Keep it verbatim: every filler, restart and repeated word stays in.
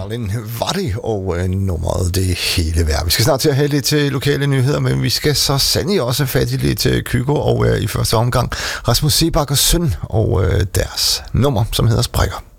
Darlene var det, og øh, nummeret det hele værd. Vi skal snart til at have lidt til lokale nyheder, men vi skal så sandelig også have fat i lidt til Kygo, og øh, i første omgang Rasmus Seebach og Søn, og øh, deres nummer, som hedder Sprækker.